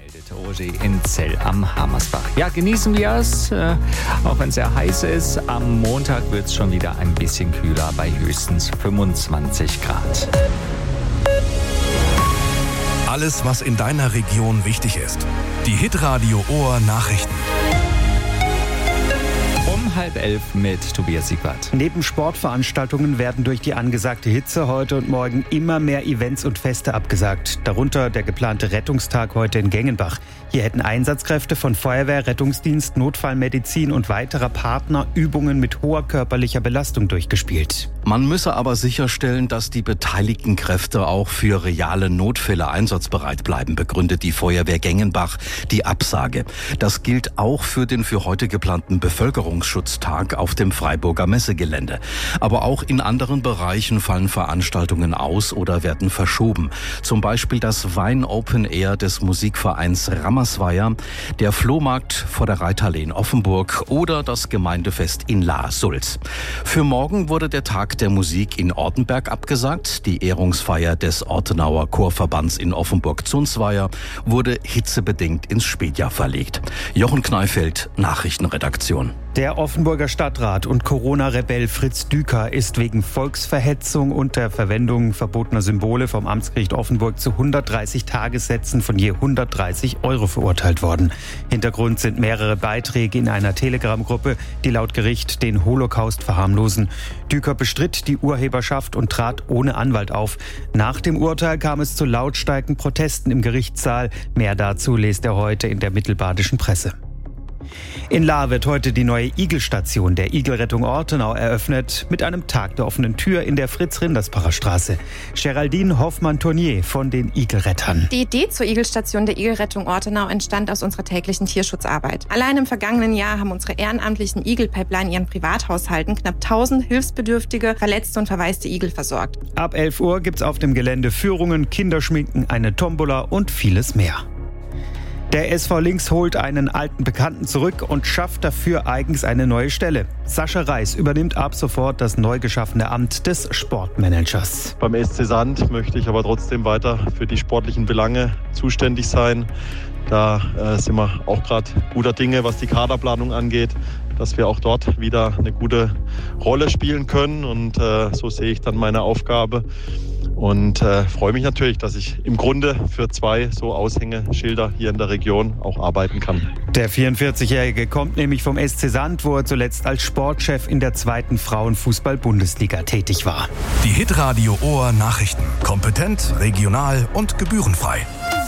Meldete Roger in Zell am Hamersbach. Ja, genießen wir es, auch wenn es sehr heiß ist. Am Montag wird es schon wieder ein bisschen kühler bei höchstens 25 Grad. Alles, was in deiner Region wichtig ist. Die Hitradio Ohr Nachrichten. Um 10:30 mit Tobias Siegwart. Neben Sportveranstaltungen werden durch die angesagte Hitze heute und morgen immer mehr Events und Feste abgesagt. Darunter der geplante Rettungstag heute in Gengenbach. Hier hätten Einsatzkräfte von Feuerwehr, Rettungsdienst, Notfallmedizin und weiterer Partner Übungen mit hoher körperlicher Belastung durchgespielt. Man müsse aber sicherstellen, dass die beteiligten Kräfte auch für reale Notfälle einsatzbereit bleiben, begründet die Feuerwehr Gengenbach die Absage. Das gilt auch für den für heute geplanten Bevölkerungsschutztag auf dem Freiburger Messegelände. Aber auch in anderen Bereichen fallen Veranstaltungen aus oder werden verschoben. Zum Beispiel das Wein Open Air des Musikvereins Rammersweier, der Flohmarkt vor der Reithalle in Offenburg oder das Gemeindefest in La-Sulz. Für morgen wurde der Tag der Musik in Ortenberg abgesagt. Die Ehrungsfeier des Ortenauer Chorverbands in Offenburg-Zunzweier wurde hitzebedingt ins Spätjahr verlegt. Jochen Kneifeld, Nachrichtenredaktion. Der Offenburger Stadtrat und Corona-Rebell Fritz Düker ist wegen Volksverhetzung und der Verwendung verbotener Symbole vom Amtsgericht Offenburg zu 130 Tagessätzen von je 130 € verurteilt worden. Hintergrund sind mehrere Beiträge in einer Telegram-Gruppe, die laut Gericht den Holocaust verharmlosen. Düker bestritt die Urheberschaft und trat ohne Anwalt auf. Nach dem Urteil kam es zu lautstarken Protesten im Gerichtssaal. Mehr dazu lest er heute in der mittelbadischen Presse. In Lahr wird heute die neue Igelstation der Igelrettung Ortenau eröffnet, mit einem Tag der offenen Tür in der Fritz-Rindersbacher Straße. Geraldine Hoffmann-Tournier von den Igelrettern. Die Idee zur Igelstation der Igelrettung Ortenau entstand aus unserer täglichen Tierschutzarbeit. Allein im vergangenen Jahr haben unsere ehrenamtlichen Igelpipeline ihren Privathaushalten knapp 1000 hilfsbedürftige, verletzte und verwaiste Igel versorgt. Ab 11 Uhr gibt's auf dem Gelände Führungen, Kinderschminken, eine Tombola und vieles mehr. Der SV Links holt einen alten Bekannten zurück und schafft dafür eigens eine neue Stelle. Sascha Reis übernimmt ab sofort das neu geschaffene Amt des Sportmanagers. Beim SC Sand möchte ich aber trotzdem weiter für die sportlichen Belange zuständig sein. Da sind wir auch gerade guter Dinge, was die Kaderplanung angeht, dass wir auch dort wieder eine gute Rolle spielen können. Und so sehe ich dann meine Aufgabe. Und freue mich natürlich, dass ich im Grunde für 2 so Aushängeschilder hier in der Region auch arbeiten kann. Der 44-Jährige kommt nämlich vom SC Sand, wo er zuletzt als Sportchef in der 2. Frauenfußball-Bundesliga tätig war. Die Hitradio Ohr Nachrichten. Kompetent, regional und gebührenfrei.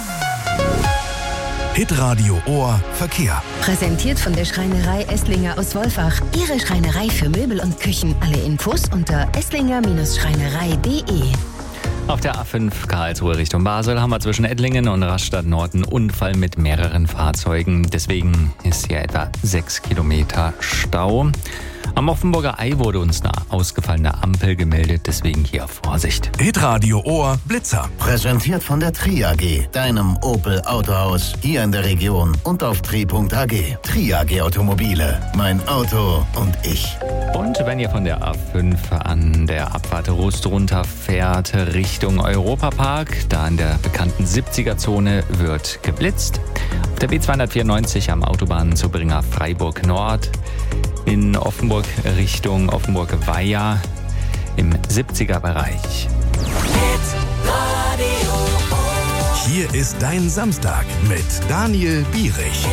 Hitradio Ohr Verkehr. Präsentiert von der Schreinerei Esslinger aus Wolfach. Ihre Schreinerei für Möbel und Küchen. Alle Infos unter esslinger-schreinerei.de. Auf der A5 Karlsruhe Richtung Basel haben wir zwischen Ettlingen und Rastatt Nord einen Unfall mit mehreren Fahrzeugen. Deswegen ist hier etwa 6 Kilometer Stau. Am Offenburger Ei wurde uns eine ausgefallene Ampel gemeldet, deswegen hier Vorsicht. Hitradio Ohr Blitzer. Präsentiert von der Tri AG, deinem Opel Autohaus hier in der Region und auf tri.ag. Tri AG Automobile, mein Auto und ich. Und wenn ihr von der A5 an der Abfahrt Rust runterfährt Richtung Europapark, da in der bekannten 70er-Zone wird geblitzt. Auf der B294 am Autobahnzubringer Freiburg Nord in Offenburg Richtung Offenburg-Weiher im 70er-Bereich. Hier ist dein Samstag mit Daniel Bierich.